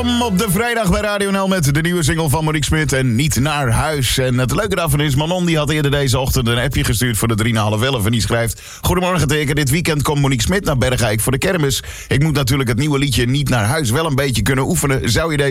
Op de vrijdag bij Radio NL met de nieuwe single van Monique Smit en Niet naar huis. En het leuke daarvan is, Manon die had eerder deze ochtend een appje gestuurd voor de 3,5 en die schrijft: Goedemorgen teken, dit weekend komt Monique Smit naar Bergijk voor de kermis. Ik moet natuurlijk het nieuwe liedje Niet naar huis wel een beetje kunnen oefenen. Zou je deze